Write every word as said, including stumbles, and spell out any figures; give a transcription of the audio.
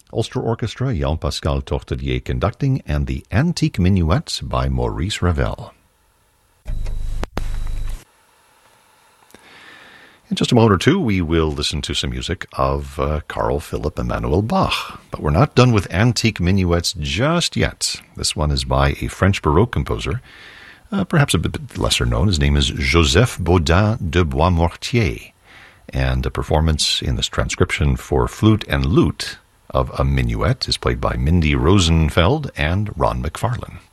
Ulster Orchestra, Jean-Pascal Tortelier conducting, and the Antique Minuet by Maurice Ravel. In just a moment or two, we will listen to some music of uh, Carl Philipp Emanuel Bach. But we're not done with antique minuets just yet. This one is by a French Baroque composer, uh, perhaps a bit lesser known. His name is Joseph Baudin de Boismortier. And a performance in this transcription for flute and lute of a minuet is played by Mindy Rosenfeld and Ron McFarlane.